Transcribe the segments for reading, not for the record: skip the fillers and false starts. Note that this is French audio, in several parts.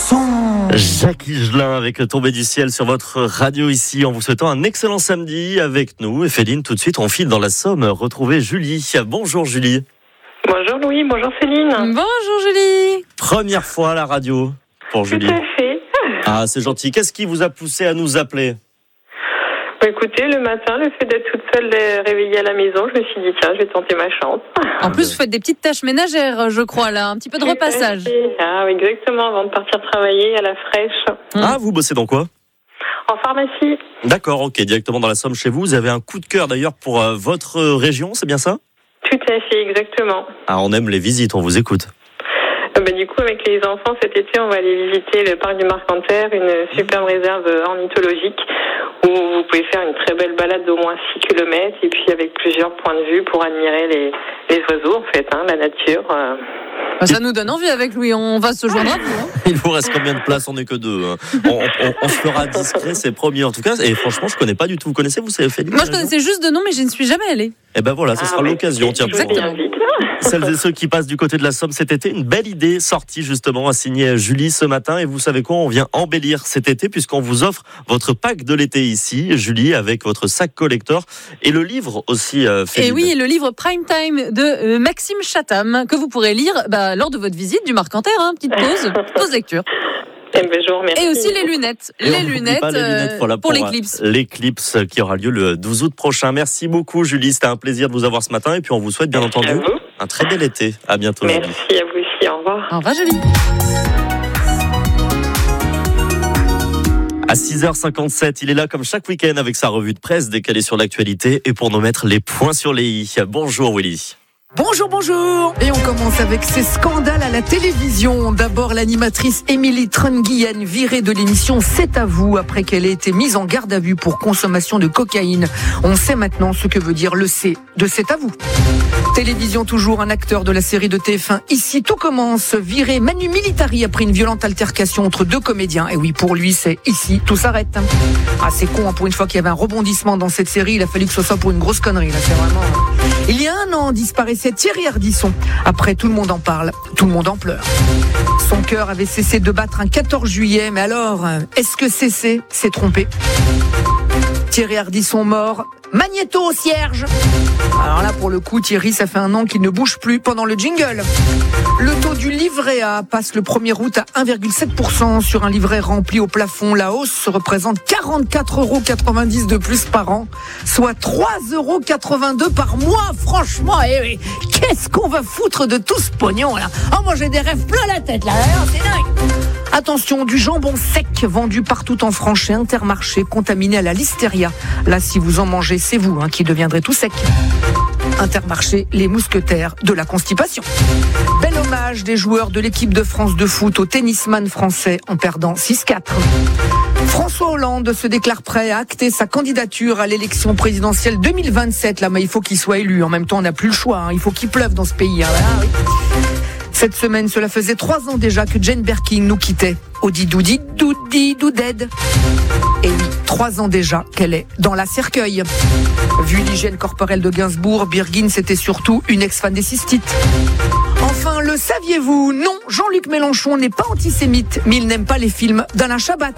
son. Jacques Higelin avec Tombé du ciel sur votre radio ici, en vous souhaitant un excellent samedi avec nous. Et Féline, tout de suite, on file dans la Somme retrouver Julie. Bonjour Julie. Bonjour Louis, bonjour Céline. Bonjour Julie. Première fois à la radio pour Julie. Tout à fait. Ah, c'est gentil. Qu'est-ce qui vous a poussé à nous appeler ? Écoutez, le matin, le fait d'être toute seule réveillée à la maison, je me suis dit, tiens, je vais tenter ma chance. En plus, vous faites des petites tâches ménagères, je crois, là, un petit peu de repassage. Ah oui, exactement, avant de partir travailler à la fraîche. Ah, vous bossez dans quoi ? En pharmacie. D'accord, ok, directement dans la Somme chez vous. Vous avez un coup de cœur d'ailleurs pour votre région, c'est bien ça ? Tout à fait, exactement. Ah, on aime les visites, on vous écoute. Du coup, avec les enfants, cet été, on va aller visiter le parc du Marcanterre, une superbe réserve ornithologique où vous pouvez faire une très belle balade d'au moins 6 km et puis avec plusieurs points de vue pour admirer les oiseaux, en fait, la nature. Ça nous donne envie avec Louis, on va se joindre à vous. Il vous reste combien de places ? On n'est que deux. On se fera discret, c'est promis en tout cas. Et franchement, je connais pas du tout. Vous connaissez, vous savez, Féline ? Moi, je connaissais juste de nom, mais je ne suis jamais allée. Eh ben voilà, ce sera l'occasion. Tiens, pour celles et ceux qui passent du côté de la Somme cet été, une belle idée sortie justement à signer Julie ce matin. Et vous savez quoi ? On vient embellir cet été puisqu'on vous offre votre pack de l'été ici, Julie, avec votre sac collector et le livre aussi. Et oui, le livre Prime Time de Maxime Chatham que vous pourrez lire lors de votre visite du Marcanterre. Petite pause lecture. Je vous remercie. Et aussi les lunettes. Les lunettes voilà, pour l'éclipse. L'éclipse qui aura lieu le 12 août prochain. Merci beaucoup Julie, c'était un plaisir de vous avoir ce matin. Et puis on vous souhaite bien entendu un très bel été. À bientôt. Merci Julie. À vous aussi, au revoir. Au revoir Julie. À 6h57, il est là comme chaque week-end avec sa revue de presse décalée sur l'actualité et pour nous mettre les points sur les i. Bonjour Willy. Bonjour. Et on commence avec ces scandales à la télévision. D'abord, l'animatrice Émilie Trunguyen virée de l'émission C'est à vous après qu'elle ait été mise en garde à vue pour consommation de cocaïne. On sait maintenant ce que veut dire le C de C'est à vous. Télévision toujours, un acteur de la série de TF1 Ici tout commence, viré Manu Militari après une violente altercation entre deux comédiens. Et oui, pour lui, c'est ici, tout s'arrête. Ah, c'est con, pour une fois qu'il y avait un rebondissement dans cette série, il a fallu que ce soit pour une grosse connerie. Là, c'est vraiment... Il y a un an, disparaissait Thierry Ardisson. Après, tout le monde en parle, tout le monde en pleure. Son cœur avait cessé de battre un 14 juillet, mais alors, est-ce que cesser, c'est tromper ? Thierry Ardisson mort, magnéto au cierge. Alors là, pour le coup, Thierry, ça fait un an qu'il ne bouge plus pendant le jingle. Le taux du livret A passe le 1er août à 1,7% sur un livret rempli au plafond. La hausse représente 44,90 € de plus par an, soit 3,82 € par mois. Franchement, qu'est-ce qu'on va foutre de tout ce pognon là ? Oh, moi j'ai des rêves plein la tête là, c'est dingue. Attention, du jambon sec vendu partout en France chez Intermarché, contaminé à la listeria. Là, si vous en mangez, c'est vous qui deviendrez tout sec. Intermarché, les mousquetaires de la constipation. Bel hommage des joueurs de l'équipe de France de foot au tennisman français en perdant 6-4. François Hollande se déclare prêt à acter sa candidature à l'élection présidentielle 2027. Là, mais il faut qu'il soit élu. En même temps, on n'a plus le choix. Il faut qu'il pleuve dans ce pays. Oui. Cette semaine, cela faisait 3 ans déjà que Jane Birkin nous quittait. Audi-doudi, doudi-douded. Et oui, 3 ans déjà qu'elle est dans la cercueil. Vu l'hygiène corporelle de Gainsbourg, Birkin, c'était surtout une ex-fan des cystites. Enfin, le saviez-vous ? Non, Jean-Luc Mélenchon n'est pas antisémite, mais il n'aime pas les films d'Alain Chabat.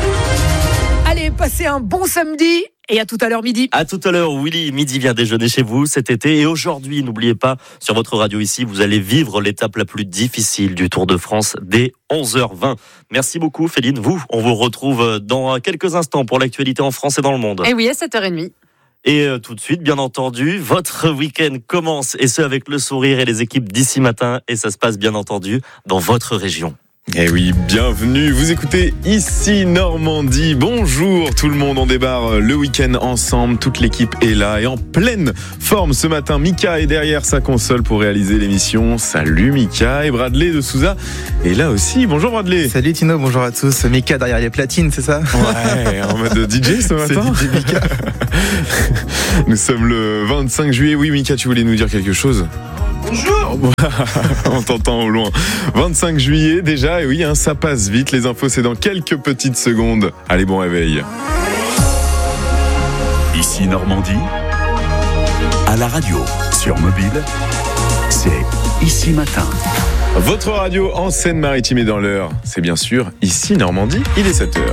Allez, passez un bon samedi. Et à tout à l'heure midi. À tout à l'heure, Willy. Midi vient déjeuner chez vous cet été. Et aujourd'hui, n'oubliez pas, sur votre radio ici, vous allez vivre l'étape la plus difficile du Tour de France dès 11h20. Merci beaucoup, Féline. On vous retrouve dans quelques instants pour l'actualité en France et dans le monde. Et oui, à 7h30. Et tout de suite, bien entendu, votre week-end commence. Et ce, avec le sourire et les équipes d'ici matin. Et ça se passe, bien entendu, dans votre région. Eh oui, bienvenue, vous écoutez Ici Normandie. Bonjour tout le monde, on débarre le week-end ensemble, toute l'équipe est là et en pleine forme ce matin. Mika est derrière sa console pour réaliser l'émission. Salut Mika, et Bradley de Souza est là aussi. Bonjour Bradley. Salut Tino, bonjour à tous. Mika derrière les platines, c'est ça ? Ouais, en mode DJ ce matin. C'est DJ Mika. Nous sommes le 25 juillet. Oui Mika, tu voulais nous dire quelque chose ? Bonjour. On t'entend au loin. 25 juillet déjà, et oui, ça passe vite. Les infos, c'est dans quelques petites secondes. Allez, bon réveil. Ici Normandie, à la radio, sur mobile, c'est Ici Matin. Votre radio en Seine-Maritime et dans l'Eure, c'est bien sûr ici Normandie, il est 7h.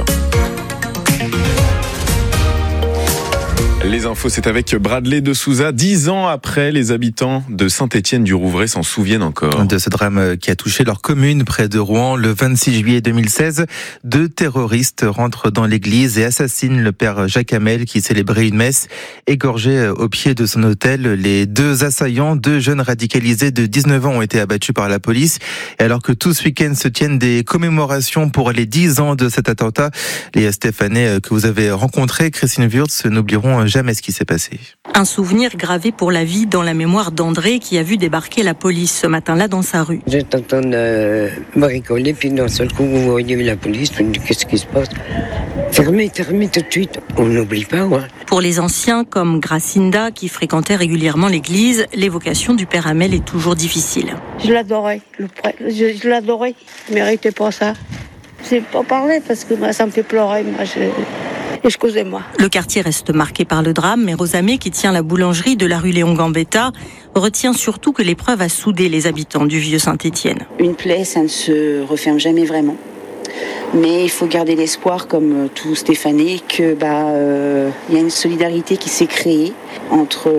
Les infos, c'est avec Bradley de Souza. 10 ans après, les habitants de Saint-Étienne-du-Rouvray s'en souviennent encore. De ce drame qui a touché leur commune près de Rouen le 26 juillet 2016. 2 terroristes rentrent dans l'église et assassinent le père Jacques Hamel qui célébrait une messe. Égorgé au pied de son autel, les 2 assaillants, 2 jeunes radicalisés de 19 ans ont été abattus par la police. Et alors que tout ce week-end se tiennent des commémorations pour les 10 ans de cet attentat, les Stéphanois que vous avez rencontrés, Christine Wurtz, n'oublieront jamais ce qui s'est passé. Un souvenir gravé pour la vie dans la mémoire d'André qui a vu débarquer la police ce matin-là dans sa rue. J'étais en train de bricoler, puis d'un seul coup, vous voyez la police, vous dites qu'est-ce qui se passe ? Fermez tout de suite. On n'oublie pas, ouais. Pour les anciens comme Gracinda qui fréquentaient régulièrement l'église, l'évocation du père Hamel est toujours difficile. Je l'adorais, je l'adorais. Il ne méritait pas ça. Je ne sais pas parler parce que ça me fait pleurer, Excusez-moi. Le quartier reste marqué par le drame, mais Rosamé, qui tient la boulangerie de la rue Léon Gambetta, retient surtout que l'épreuve a soudé les habitants du vieux Saint-Étienne. Une plaie, ça ne se referme jamais vraiment. Mais il faut garder l'espoir, comme tout Stéphane, que y a une solidarité qui s'est créée entre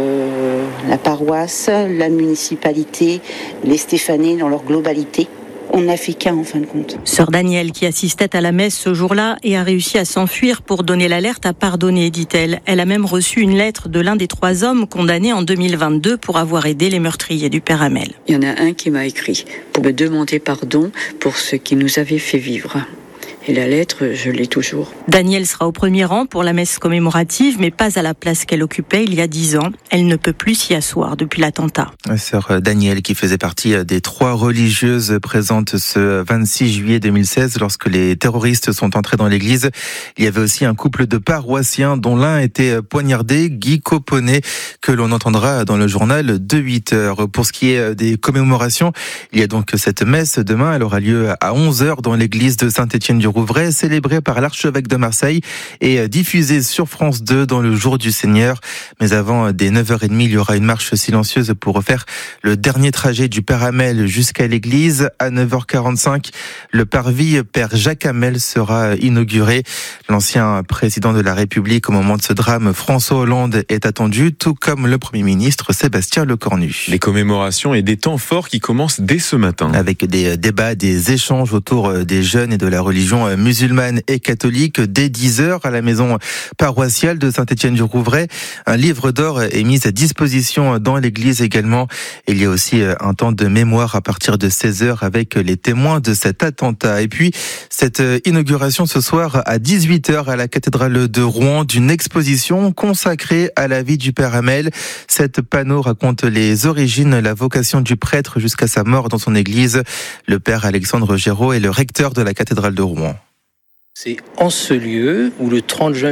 la paroisse, la municipalité, les Stéphanais dans leur globalité. On n'a fait qu'un en fin de compte. Sœur Danielle, qui assistait à la messe ce jour-là et a réussi à s'enfuir pour donner l'alerte, a pardonné, dit-elle. Elle a même reçu une lettre de l'un des 3 hommes condamnés en 2022 pour avoir aidé les meurtriers du père Hamel. Il y en a un qui m'a écrit pour me demander pardon pour ce qu'il nous avait fait vivre. Et la lettre, je l'ai toujours. Danielle sera au premier rang pour la messe commémorative, mais pas à la place qu'elle occupait il y a 10 ans. Elle ne peut plus s'y asseoir depuis l'attentat. Sœur Danielle, qui faisait partie des 3 religieuses présentes ce 26 juillet 2016, lorsque les terroristes sont entrés dans l'église. Il y avait aussi un couple de paroissiens, dont l'un était poignardé, Guy Coponnet, que l'on entendra dans le journal de 8h. Pour ce qui est des commémorations, il y a donc cette messe demain. Elle aura lieu à 11h dans l'église de Saint-Étienne-du-Rouvray, célébrée par l'archevêque de Marseille et diffusée sur France 2 dans le jour du Seigneur. Mais avant, dès 9h30, il y aura une marche silencieuse pour refaire le dernier trajet du père Hamel jusqu'à l'église. À 9h45, le parvis père Jacques Hamel sera inauguré. L'ancien président de la République au moment de ce drame, François Hollande, est attendu, tout comme le Premier ministre Sébastien Lecornu. Les commémorations et des temps forts qui commencent dès ce matin. Avec des débats, des échanges autour des jeunes et de la religion musulmane et catholique dès 10h à la maison paroissiale de Saint-Étienne-du-Rouvray. Un livre d'or est mis à disposition dans l'église également. Il y a aussi un temps de mémoire à partir de 16h avec les témoins de cet attentat. Et puis, cette inauguration ce soir à 18h à la cathédrale de Rouen d'une exposition consacrée à la vie du père Hamel. Cet panneau raconte les origines, la vocation du prêtre jusqu'à sa mort dans son église. Le père Alexandre Géraud est le recteur de la cathédrale de Rouen. C'est en ce lieu où le 30 juin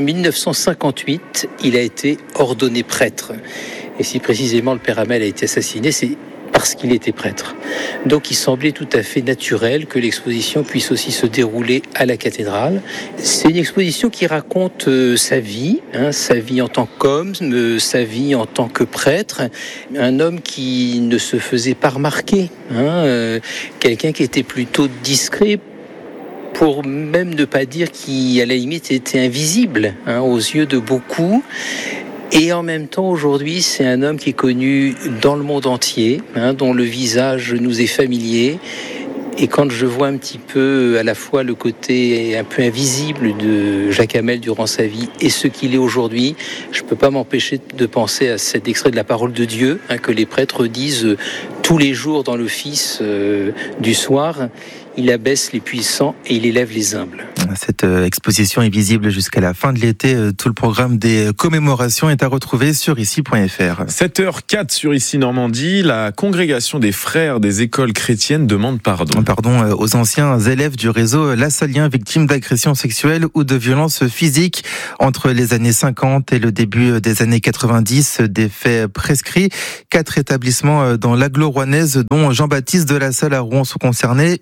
1958, il a été ordonné prêtre. Et si précisément le père Hamel a été assassiné, c'est parce qu'il était prêtre. Donc il semblait tout à fait naturel que l'exposition puisse aussi se dérouler à la cathédrale. C'est une exposition qui raconte sa vie en tant qu'homme, sa vie en tant que prêtre. Un homme qui ne se faisait pas remarquer, quelqu'un qui était plutôt discret, pour même ne pas dire qu'il, à la limite, était invisible aux yeux de beaucoup. Et en même temps, aujourd'hui, c'est un homme qui est connu dans le monde entier, dont le visage nous est familier. Et quand je vois un petit peu à la fois le côté un peu invisible de Jacques Hamel durant sa vie et ce qu'il est aujourd'hui, je ne peux pas m'empêcher de penser à cet extrait de la parole de Dieu que les prêtres disent tous les jours dans l'office du soir. Il abaisse les puissants et il élève les humbles. Cette exposition est visible jusqu'à la fin de l'été. Tout le programme des commémorations est à retrouver sur ici.fr. 7h04 sur Ici Normandie, la congrégation des frères des écoles chrétiennes demande pardon. Pardon aux anciens élèves du réseau lassalien victimes d'agressions sexuelles ou de violences physiques entre les années 50 et le début des années 90. Des faits prescrits. 4 établissements dans l'agglo rouennaise, dont Jean-Baptiste de la Salle à Rouen, sont concernés. Une trentaine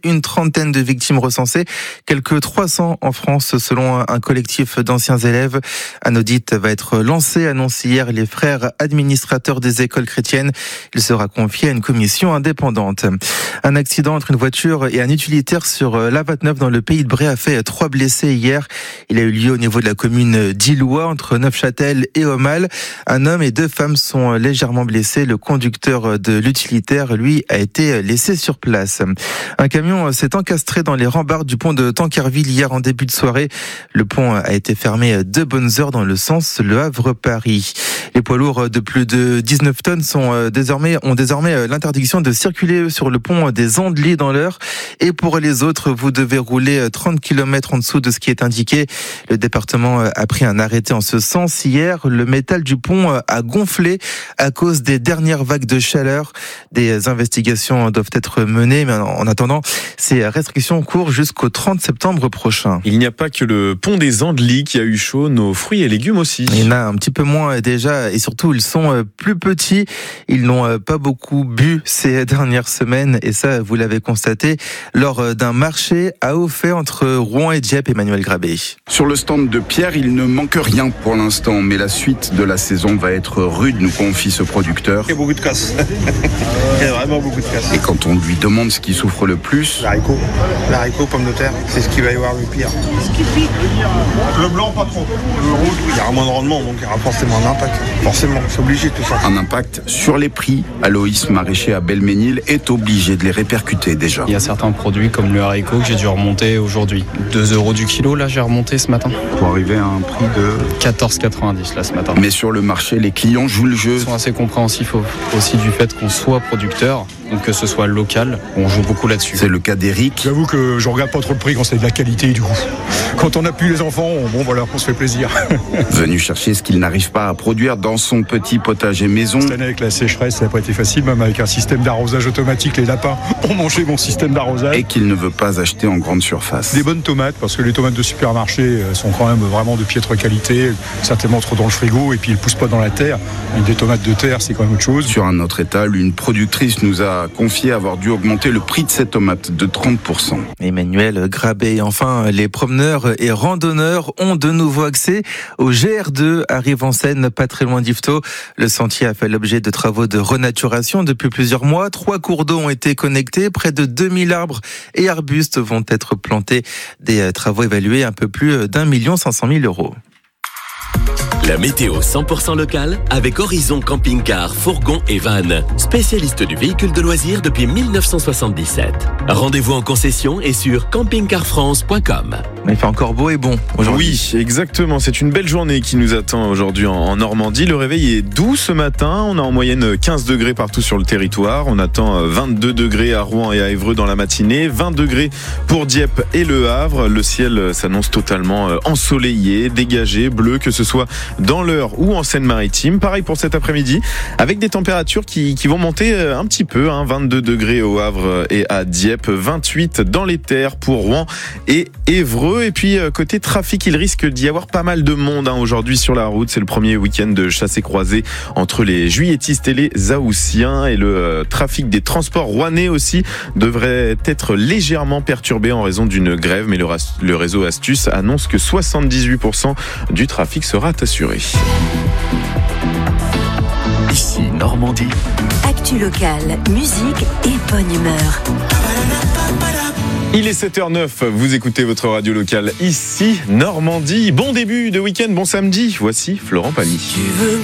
centaine de victimes recensées, quelques 300 en France selon un collectif d'anciens élèves. Un audit va être lancé, annoncé hier les frères administrateurs des écoles chrétiennes. Il sera confié à une commission indépendante. Un accident entre une voiture et un utilitaire sur l'A29 dans le pays de Bray a fait 3 blessés hier. Il a eu lieu au niveau de la commune d'Illois, entre Neufchâtel et Aumale. Un homme et 2 femmes sont légèrement blessés. Le conducteur de l'utilitaire, lui, a été laissé sur place. Un camion s'est encastré dans les rambardes du pont de Tancarville hier en début de soirée. Le pont a été fermé 2 bonnes heures dans le sens Le Havre-Paris. Les poids lourds de plus de 19 tonnes ont désormais l'interdiction de circuler sur le pont des Andelys dans l'Eure. Et pour les autres, vous devez rouler 30 km en dessous de ce qui est indiqué. Le département a pris un arrêté en ce sens. Hier, le métal du pont a gonflé à cause des dernières vagues de chaleur. Des investigations doivent être menées, mais en attendant, ces restrictions courent jusqu'au 30 septembre prochain. Il n'y a pas que le pont des Andelys qui a eu chaud, nos fruits et légumes aussi. Il y en a un petit peu moins déjà, et surtout ils sont plus petits. Ils n'ont pas beaucoup bu ces dernières semaines, et ça vous l'avez constaté lors d'un marché à Auffay entre Rouen et Dieppe. Emmanuel Grabé. Sur le stand de Pierre, il ne manque rien pour l'instant, mais la suite de la saison va être rude, nous confie ce producteur. Il y a beaucoup de casse. Il y a vraiment beaucoup de casse. Et quand on lui demande ce qui souffre le plus... L'haricot, pommes de terre, c'est ce qui va y avoir le pire. Le blanc, pas trop. Le rouge, il y aura moins de rendement, donc il y aura forcément un impact. Forcément, c'est obligé tout ça. Un impact sur les prix. Aloïs, maraîcher à Belménil, est obligé de les répercuter déjà. Il y a certains produits comme le haricot que j'ai dû remonter aujourd'hui. 2 € du kilo, là, j'ai remonté ce matin. Pour arriver à un prix de... 14,90 là ce matin. Mais sur le marché, les clients jouent le jeu. Ils sont assez compréhensifs aussi du fait qu'on soit producteur, donc que ce soit local, on joue beaucoup là-dessus. C'est le cas d'Eric. J'avoue que je regarde pas trop le prix quand c'est de la qualité du coup. Quand on appuie les enfants, on se fait plaisir. Venu chercher ce qu'il n'arrive pas à produire dans son petit potager maison. Cette année avec la sécheresse, ça n'a pas été facile, même avec un système d'arrosage automatique, les lapins ont mangé mon système d'arrosage. Et qu'il ne veut pas acheter en grande surface. Des bonnes tomates, parce que les tomates de supermarché sont quand même vraiment de piètre qualité, certainement trop dans le frigo, et puis ils ne poussent pas dans la terre. Mais des tomates de terre, c'est quand même autre chose. Sur un autre étal, une productrice nous a confié avoir dû augmenter le prix de ces tomates de 30%. Emmanuel Grabé. Enfin, les promeneurs et randonneurs ont de nouveau accès au GR2 à Rive-en-Seine, pas très loin d'Yvetot. Le sentier a fait l'objet de travaux de renaturation depuis plusieurs mois. 3 cours d'eau ont été connectés. Près de 2000 arbres et arbustes vont être plantés. Des travaux évalués un peu plus d'1 500 000 €. La météo 100% locale avec Horizon Camping-Car, Fourgon et Van. Spécialiste du véhicule de loisirs depuis 1977. Rendez-vous en concession et sur campingcarfrance.com. Il fait encore beau et bon aujourd'hui. Oui, exactement. C'est une belle journée qui nous attend aujourd'hui en Normandie. Le réveil est doux ce matin. On a en moyenne 15 degrés partout sur le territoire. On attend 22 degrés à Rouen et à Évreux dans la matinée. 20 degrés pour Dieppe et Le Havre. Le ciel s'annonce totalement ensoleillé, dégagé, bleu, que ce soit dans l'Eure ou en Seine-Maritime. Pareil pour cet après-midi, avec des températures qui vont monter un petit peu. 22 degrés au Havre et à Dieppe, 28 dans les terres pour Rouen et Évreux. Et puis côté trafic, il risque d'y avoir pas mal de monde aujourd'hui sur la route. C'est le premier week-end de chassé-croisé entre les juilletistes et les Haussiens. Et le trafic des transports rouennais aussi devrait être légèrement perturbé en raison d'une grève. Mais le réseau Astuce annonce que 78% du trafic sera assuré. Ici Normandie. Actu locale, musique et bonne humeur. Il est 7h09, vous écoutez votre radio locale ici Normandie. Bon début de week-end, bon samedi. Voici Florent Pagny.